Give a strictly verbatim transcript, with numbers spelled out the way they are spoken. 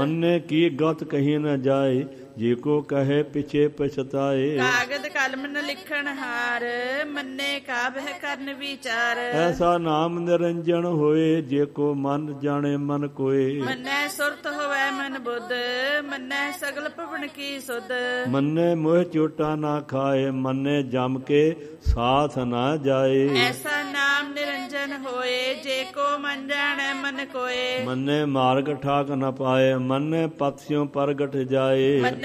ਮੰਨੇ ਕੀ ਗਤ ਕਹੀ ਨ ਜਾਏ, ਜੇ ਕੋ ਕਹੇ ਪਿਛੇ ਪਛਤਾਏ। ਕਾਗਦ ਕਲਮ ਨ ਲਿਖਣ ਹਾਰ, ਮੰਨੇ ਕਾਬਹਿ ਕਰਨ ਵਿਚਾਰ। ਐਸਾ ਨਾਮ ਨਿਰੰਜਨ ਹੋਏ, ਜੇ ਕੋ ਮਨ ਜਾਣੇ ਮਨ ਕੋਏ। ਮੰਨੈ ਸੁਰਤ ਹੋਵੈ ਮਨ ਬੁੱਧ, ਮੰਨੈ ਸਗਲ ਭਵਨ ਕੀ ਸੁਧ। ਮੰਨੇ ਮੋਹ ਚੋਟਾ ਨਾ ਖਾਏ, ਮੰਨੇ ਜਮ ਕੇ ਸਾਥ ਨਾ ਜਾਏ। ਐਸਾ ਨਾਮ ਨਿਰੰਜਨ ਹੋਏ, ਜੇ ਕੋ ਮਨ ਜਾਣੈ ਮਨ ਕੋਏ। ਮੰਨੇ ਮਾਰਗ ਠਾਕ ਨ ਪਾਏ, ਮੰਨੇ ਪਤ ਸਿਉ ਪ੍ਰਗਟ ਜਾਏ।